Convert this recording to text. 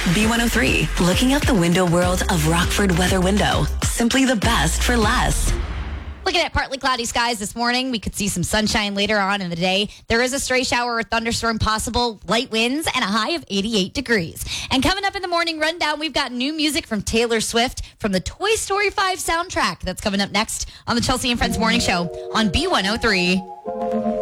B103, looking out the window world of Rockford Weather Window. Simply the best for less. Looking at partly cloudy skies this morning, we could see some sunshine later on in the day. There is a stray shower or thunderstorm possible, light winds, and a high of 88 degrees. And coming up in the morning rundown, we've got new music from Taylor Swift from the Toy Story 5 soundtrack. That's coming up next on the Chelsea and Friends Morning Show on B103.